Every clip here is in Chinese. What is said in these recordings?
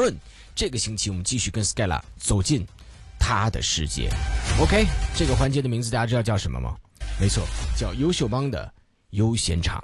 Karen。这个星期我们继续跟 Skyla 走进他的世界。OK， 这个环节的名字大家知道叫什么吗？没错，叫优秀帮的优先场。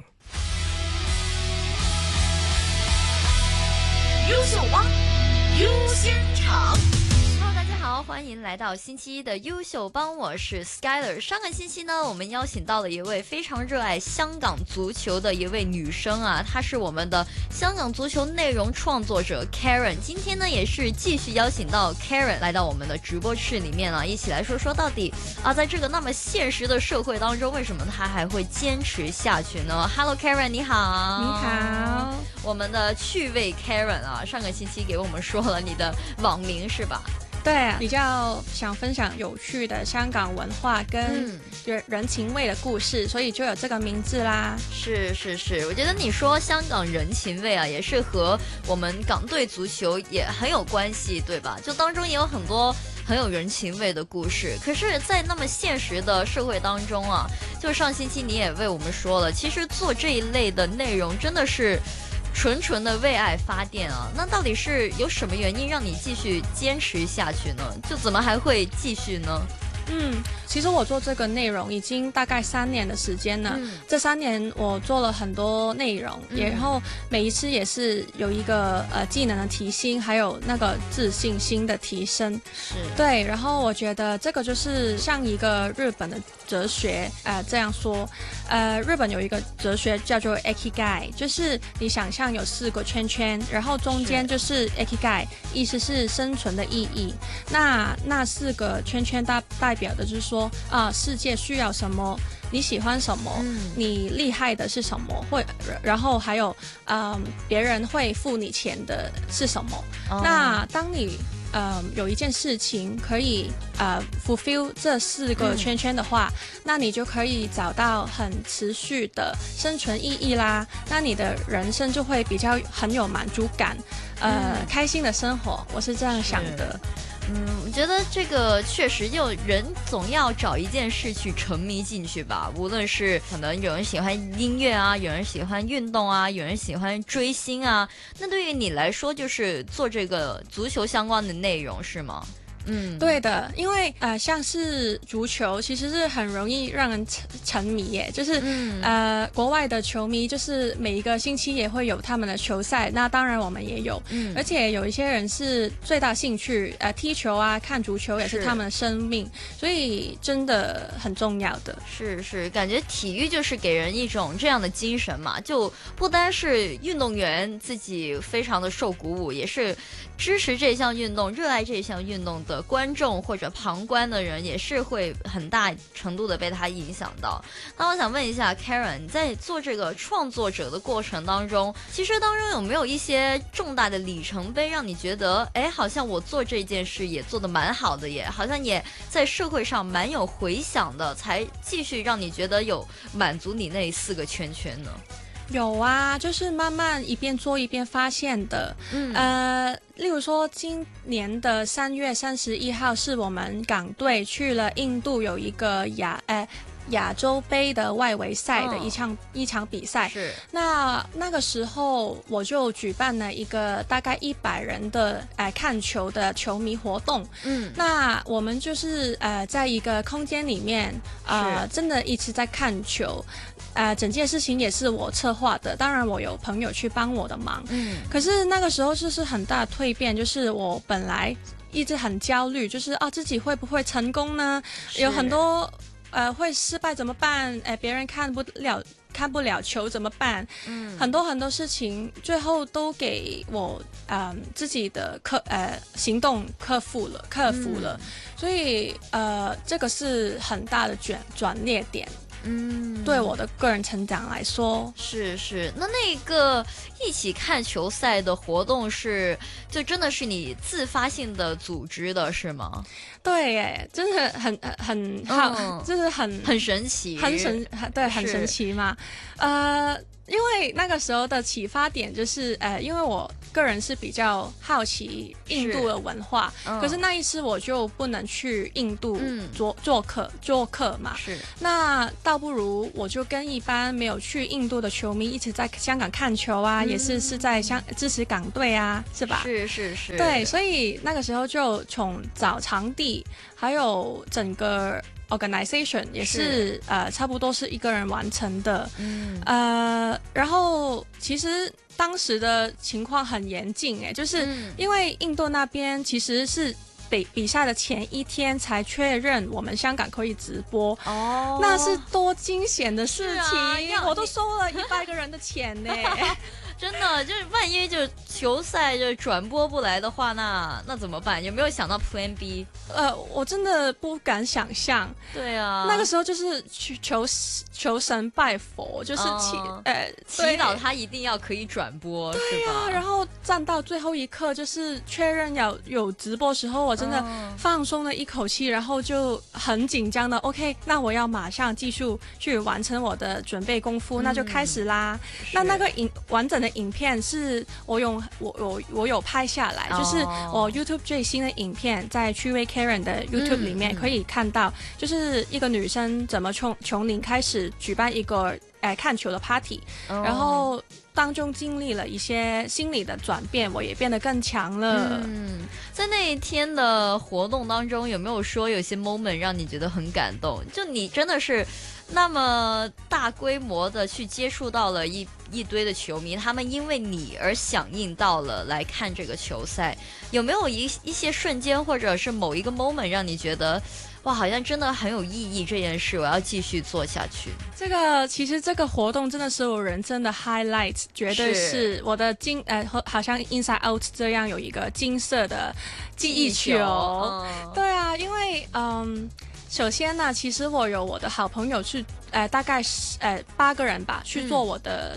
优秀帮优先场。大家好，欢迎来到星期一的优秀帮，我是 Skyler。上个星期呢，我们邀请到了一位非常热爱香港足球的一位女生啊，她是我们的香港足球内容创作者 Karen。今天呢，也是继续邀请到 Karen 来到我们的直播室里面啊，一起来说说到底啊，在这个那么现实的社会当中，为什么她还会坚持下去呢 ？Hello Karen， 你好。 你好。 我们的趣味 Karen 啊，上个星期给我们说了你的网名是吧？ 对啊，比较想分享有趣的香港文化跟人情味的故事，所以就有这个名字啦。 是，我觉得你说香港人情味啊，也是和我们港队足球也很有关系，对吧？就当中也有很多很有人情味的故事。可是，在那么现实的社会当中啊，就上星期你也为我们说了，其实做这一类的内容真的是纯的为爱发电啊，那到底是有什么原因让你继续坚持下去呢？就怎么还会继续呢？ 其实我做这个内容已经大概3年的时间了。这3年我做了很多内容，然后每一次也是有一个技能的提升，还有那个自信心的提升。 是，对。 然后我觉得这个就是像一个日本的哲学，这样说，日本有一个哲学叫做 Ikigai， 就是你想象有4个圈圈，然后中间就是 Ikigai， 意思是生存的意义。那4个圈圈代表的就是说世界需要什么，你喜欢什么，你厉害的是什么，然后还有别人会付你钱的是什么。那当你有一件事情可以fulfill 这4个圈圈的话，那你就可以找到很持续的生存意义啦，那你的人生就会比较很有满足感，开心的生活，我是这样想的。 我觉得这个确实，就人总要找一件事去沉迷进去吧。无论是可能有人喜欢音乐啊，有人喜欢运动啊，有人喜欢追星啊。那对于你来说，就是做这个足球相关的内容是吗？ 对的，因为像是足球其实是很容易让人沉迷耶，就是国外的球迷就是每一个星期也会有他们的球赛，那当然我们也有，而且有一些人是最大兴趣踢球啊，看足球也是他们的生命，所以真的很重要的。 是，感觉体育就是给人一种这样的精神嘛，就不单是运动员自己非常的受鼓舞，也是支持这项运动、热爱这项运动的观众或者旁观的人也是会很大程度的被他影响到。那我想问一下 Karen， 你在做这个创作者的过程当中，其实当中有没有一些重大的里程碑让你觉得好像我做这件事也做得蛮好的耶，好像也在社会上蛮有回响的，才继续让你觉得有满足你那4个圈圈呢？ 有啊，就是慢慢一边做一边发现的。例如说今年的3月31号是我们港队去了印度，有一个亚洲杯的外围赛的一场比赛。 是。 那个时候我就举办了一个大概100人的看球的球迷活动。那我们就是在一个空间里面真的一直在看球。整件事情也是我策划的，当然我有朋友去帮我的忙。可是那个时候就是很大的蜕变，就是我本来一直很焦虑，就是自己会不会成功呢？有很多会失败怎么办？别人看不了球怎么办？很多事情最后都给我自己的行动克服了，所以这个是很大的转捩点。对我的个人成长来说。 是，那个一起看球赛的活动就真的是你自发性的组织的是吗？ 对耶，真的很好，就是很神奇，很神奇嘛。因为那个时候的启发点就是因为我个人是比较好奇印度的文化，可是那一次我就不能去印度做客嘛。是，那倒不如我就跟一般没有去印度的球迷一起在香港看球啊， 也是在支持港队啊，是吧？ 是。 对，所以那个时候就从找场地，还有整个 organization 也是差不多是一个人完成的。然后其实当时的情况很严峻就是因为印度那边其实是比赛的前一天才确认我们香港可以直播，那是多惊险的事情，我都收了100个人的钱呢。 真的，就是万一就球赛就转播不来的话，那怎么办？有没有想到 Plan B？ 我真的不敢想象。 对啊， 那个时候就是去求神拜佛，就是祈祷他一定要可以转播， 对啊，然后站到最后一刻，就是确认有直播时候，我真的放松了一口气，然后就很紧张的 OK， 那我要马上继续去完成我的准备功夫，那就开始啦。那个完整的影片是我有拍下来，就是我 YouTube 最新的影片，在趣味 Karen 的 YouTube 里面可以看到，就是一个女生怎么从零开始举办一个看球的 party，然后当中经历了一些心理的转变，我也变得更强了。 在那一天的活动当中，有没有说有些 moment 让你觉得很感动？就你真的是那么大规模的去接触到了一堆的球迷，他们因为你而响应到了来看这个球赛，有没有一些瞬间或者是某一个 moment 让你觉得哇，好像真的很有意义，这件事我要继续做下去？ 其实这个活动真的是我人生的 highlight， 绝对是我的好像 Inside Out 这样有一个金色的记忆球。对啊，因为首先呢，其实我有我的好朋友去大概8个人吧，去做我的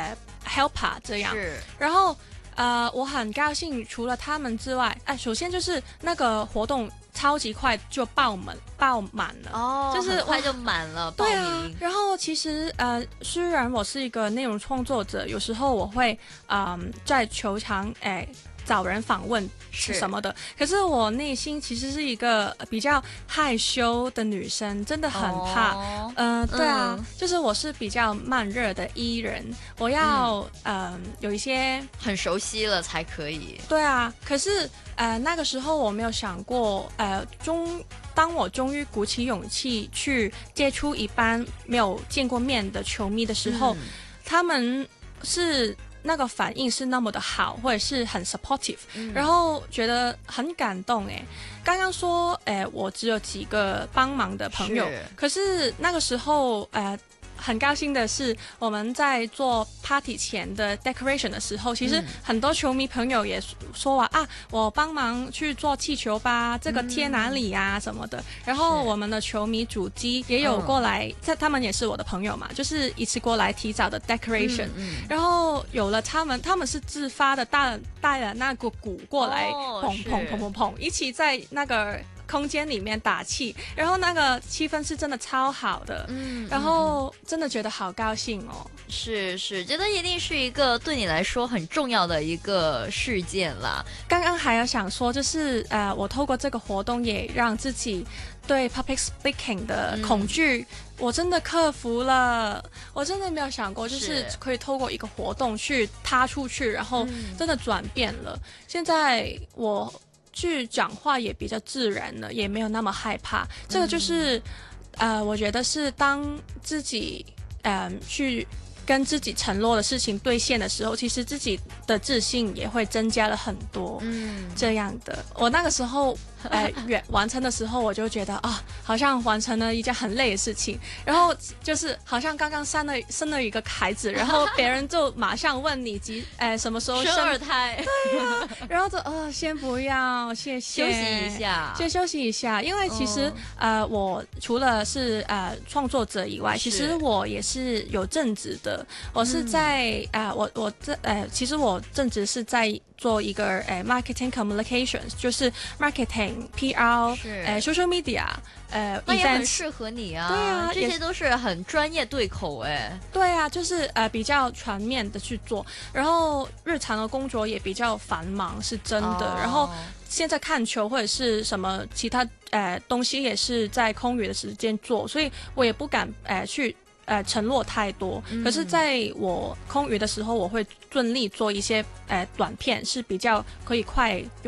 helper 这样。然后我很高兴，除了他们之外，首先就是那个活动超级快就爆满了，就是很快就满了报名。 对啊，然后其实虽然我是一个内容创作者，有时候我会在球场找人访问什么的，可是我内心其实是一个比较害羞的女生，真的很怕。对啊，就是我是比较慢热的E人，我要有一些很熟悉了才可以。 对啊，可是那个时候我没有想过，当我终于鼓起勇气去接触一般没有见过面的球迷的时候，他们是那个反应是那么的好，或者是很 supportive，然后觉得很感动。刚刚说我只有几个帮忙的朋友，可是那个时候很高兴的是，我们在做 party 前的 decoration 的时候，其实很多球迷朋友也说我帮忙去做气球吧，这个贴哪里啊什么的。然后我们的球迷主机也有过来，他们也是我的朋友嘛，就是一次过来提早的 decoration。然后有了他们是自发的带了那个鼓过来，砰砰砰砰砰，一起在那个空间里面打气，然后那个气氛是真的超好的，然后真的觉得好高兴哦。 是，觉得一定是一个对你来说很重要的一个事件啦。 刚刚还有想说，就是我透过这个活动也让自己对 public speaking 的恐惧，我真的克服了。我真的没有想过，就是可以透过一个活动去踏出去，然后真的转变了。现在我去讲话也比较自然了，也没有那么害怕。这个就是我觉得是当自己去跟自己承诺的事情兑现的时候，其实自己的自信也会增加了很多。这样的，我那个时候完成的时候，我就觉得好像完成了一件很累的事情，然后就是好像刚刚生了一个孩子，然后别人就马上问你什么时候生二胎， 对啊，然后就先不要，谢谢， 休息一下， 先休息一下，因为其实我除了是创作者以外，其实我也是有正职的，我是在其实我正职是在做一个marketing communications， 就是 marketing、PR、social media， 那也很适合你啊。 对啊， 这些都是很专业对口对啊，就是比较全面的去做，然后日常的工作也比较繁忙，是真的。然后现在看球或者是什么其他东西也是在空余的时间做，所以我也不敢去承诺太多。可是在我空余的时候，我会尽力做一些短片，是比较可以快